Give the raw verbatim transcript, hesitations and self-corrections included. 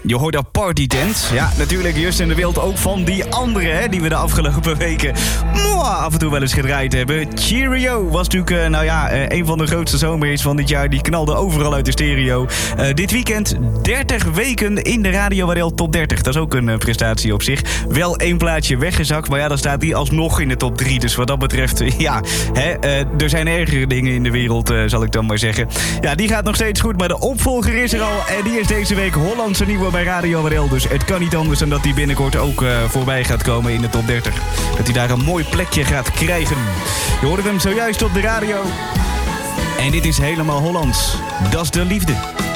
Je hoort dat Party Tent. Ja, natuurlijk Justin de Wild ook van die andere, hè, die we de afgelopen weken mwah, af en toe wel eens gedraaid hebben. Cheerio was natuurlijk, uh, nou ja, uh, een van de grootste zomerhits van dit jaar. Die knalde overal uit de stereo. Uh, dit weekend dertig weken in de Radio Waardeel top dertig. Dat is ook een uh, prestatie op zich. Wel één plaatje weggezakt, maar ja, dan staat die alsnog in de top drie. Dus wat dat betreft, uh, ja, hè, uh, er zijn ergere dingen in de wereld, uh, zal ik dan maar zeggen. Ja, die gaat nog steeds goed, maar de opvolger is er al. En die is deze week Hollandse nieuwe bij Radio Waardeel. Dus het kan niet anders dan dat die binnenkort ook uh, voorbij gaat komen in de top dertig. Dat hij daar een mooi plekje gaat krijgen. Je hoorde hem zojuist op de radio. En dit is helemaal Hollands. Dat is de liefde.